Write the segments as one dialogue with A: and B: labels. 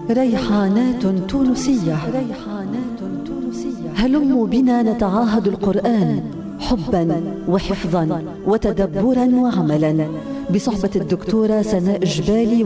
A: ريحانات تونسية. هلموا بنا نتعاهد القرآن حبا وحفظا وتدبرا وعملا بصحبة الدكتورة سناء جبالي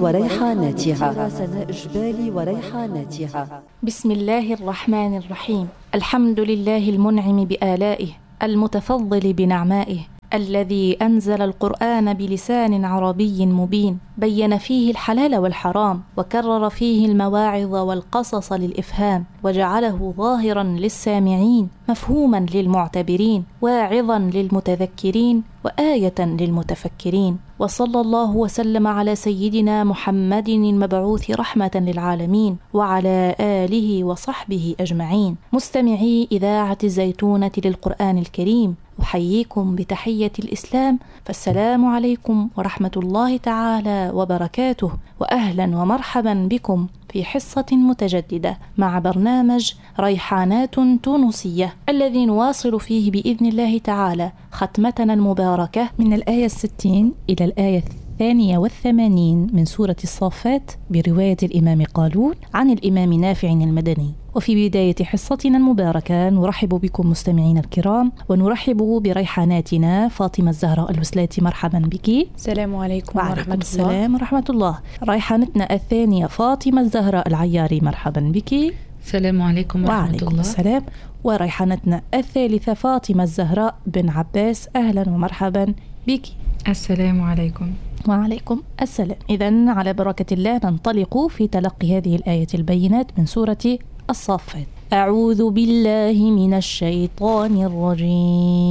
A: وريحاناتها.
B: بسم الله الرحمن الرحيم. الحمد لله المنعم بآلائه المتفضل بنعمائه، الذي أنزل القرآن بلسان عربي مبين، بين فيه الحلال والحرام، وكرر فيه المواعظ والقصص للإفهام، وجعله ظاهرا للسامعين، مفهوما للمعتبرين، واعظا للمتذكرين، وآية للمتفكرين. وصلى الله وسلم على سيدنا محمد المبعوث رحمة للعالمين، وعلى آله وصحبه أجمعين. مستمعي إذاعة الزيتونة للقرآن الكريم، أحييكم بتحية الإسلام، فالسلام عليكم ورحمة الله تعالى وبركاته، وأهلا ومرحبا بكم في حصة متجددة مع برنامج ريحانات تونسية، الذي نواصل فيه بإذن الله تعالى ختمتنا المباركة من الآية 60 إلى الآية 82 من سورة الصافات برواية الإمام قالون عن الإمام نافع المدني. وفي بداية حصتنا المباركة نرحب بكم مستمعين الكرام، ونرحب بريحاناتنا فاطمة الزهراء الوسلاتي. مرحبا بك.
C: السلام عليكم ورحمة الله.
B: السلام ورحمة الله. ريحانتنا الثانية فاطمة الزهراء العياري. مرحبا بك.
D: السلام عليكم ورحمة
B: وعليكم
D: الله.
B: السلام. وريحانتنا الثالثة فاطمة الزهراء بن عباس. أهلا ومرحبا بك.
D: السلام عليكم.
B: وعليكم السلام. إذن على بركة الله ننطلق في تلقي هذه الآية البينات من سورة الصافات. أعوذ بالله من الشيطان الرجيم.